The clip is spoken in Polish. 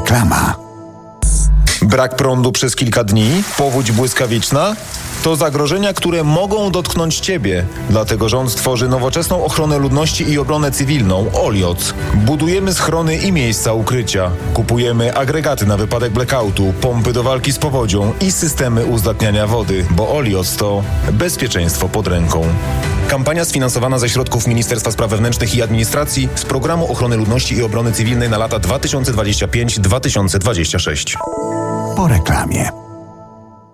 Reklama. Brak prądu przez kilka dni? Powódź błyskawiczna? To zagrożenia, które mogą dotknąć Ciebie. Dlatego rząd stworzy nowoczesną ochronę ludności i obronę cywilną OLIOC. Budujemy schrony i miejsca ukrycia. Kupujemy agregaty na wypadek blackoutu, pompy do walki z powodzią i systemy uzdatniania wody, bo OLIOC to bezpieczeństwo pod ręką. Kampania sfinansowana ze środków Ministerstwa Spraw Wewnętrznych i Administracji z Programu Ochrony Ludności i Obrony Cywilnej na lata 2025-2026. Po reklamie.